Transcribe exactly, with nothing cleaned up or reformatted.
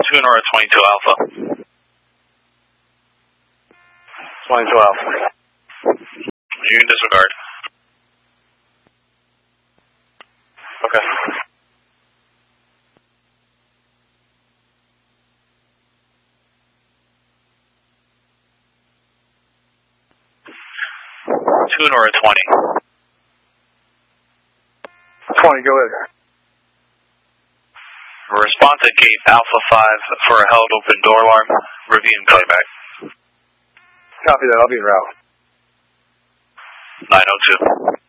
Tune or a twenty-two Alpha. twenty-two Alpha. You can disregard. Okay. Tune or a twenty. twenty, go ahead. Respond to gate Alpha five for a held open door alarm. Review and playback. Copy that, I'll be en route. nine oh two.